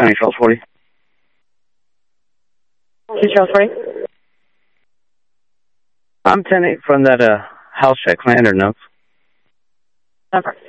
County, Charles 40. Charles 40? I'm 10-8 from that house check. Can I enter notes? Over.